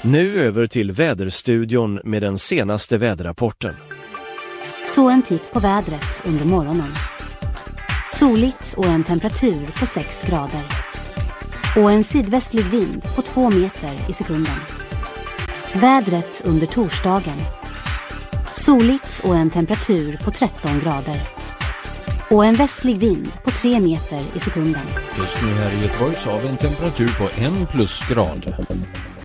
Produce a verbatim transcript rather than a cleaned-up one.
Nu över till väderstudion med den senaste väderrapporten. Så en titt på vädret under morgonen. Soligt och en temperatur på sex grader. Och en sydvästlig vind på två meter i sekunden. Vädret under torsdagen. Soligt och en temperatur på tretton grader. Och en västlig vind på tre meter i sekunden. Just nu här i Göteborg så har vi en temperatur på en plusgrad.